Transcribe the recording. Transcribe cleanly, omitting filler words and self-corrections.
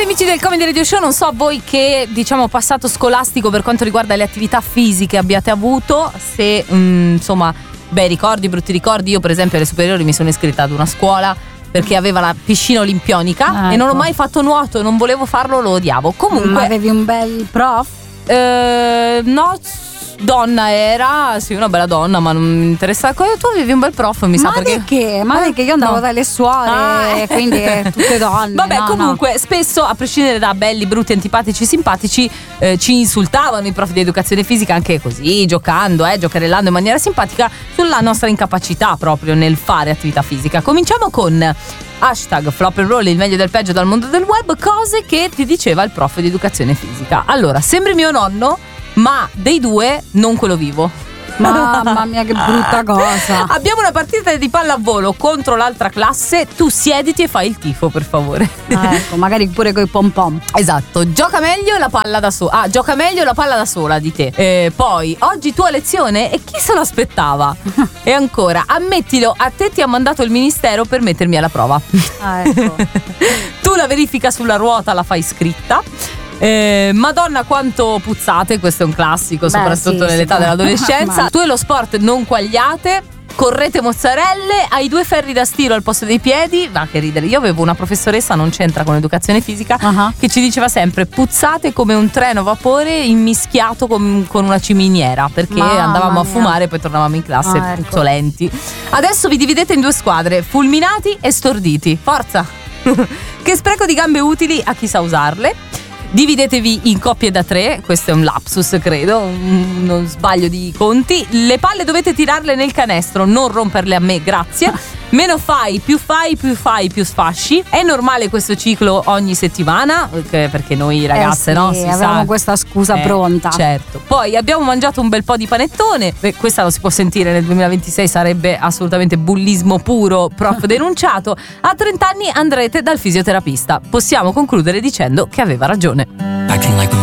Amici del Comedy Radio Show, non so voi che passato scolastico per quanto riguarda le attività fisiche abbiate avuto, se ricordi, brutti ricordi. Io per esempio alle superiori mi sono iscritta ad una scuola perché aveva la piscina olimpionica e non ho mai fatto nuoto, non volevo farlo, lo odiavo. Comunque, ma avevi un bel prof? No, donna era, sì, una bella donna, ma non mi interessa. Tu avevi un bel prof, mi sa, perché ma perché io andavo dalle suore, quindi tutte donne. Vabbè, comunque spesso, a prescindere da belli, brutti, antipatici, simpatici, ci insultavano i prof di educazione fisica, anche così, giocando, giocherellando in maniera simpatica, sulla nostra incapacità proprio nel fare attività fisica. Cominciamo con hashtag flop and roll, il meglio del peggio dal mondo del web, cose che ti diceva il prof di educazione fisica. Allora, sembri mio nonno, ma dei due non quello vivo. Mamma mia, che brutta cosa. Abbiamo una partita di pallavolo contro l'altra classe, tu siediti e fai il tifo, per favore. Ecco, magari pure coi pom pom. Esatto, gioca meglio la palla da sola. Gioca meglio la palla da sola di te. Poi, oggi tua lezione, e chi se lo aspettava? E ancora, ammettilo, a te ti ha mandato il ministero per mettermi alla prova. Ecco. Tu la verifica sulla ruota la fai scritta. Madonna quanto puzzate, questo è un classico, soprattutto nell'età dell'adolescenza. Tu e lo sport non quagliate, correte mozzarelle, hai 2 ferri da stiro al posto dei piedi. Ma che ridere, io avevo una professoressa, non c'entra con educazione fisica, che ci diceva sempre puzzate come un treno a vapore immischiato con una ciminiera, perché andavamo a fumare e poi tornavamo in classe puzzolenti. Adesso vi dividete in 2 squadre, fulminati e storditi, forza. Che spreco di gambe utili a chi sa usarle. Dividetevi in coppie da 3, questo è un lapsus credo, uno sbaglio di conti. Le palle dovete tirarle nel canestro, non romperle a me, grazie. Meno fai, più sfasci. È normale questo ciclo ogni settimana, perché noi ragazze avevamo questa scusa pronta. Certo. Poi abbiamo mangiato un bel po' di panettone, questa lo si può sentire nel 2026, sarebbe assolutamente bullismo puro, prof denunciato. A 30 anni andrete dal fisioterapista. Possiamo concludere dicendo che aveva ragione.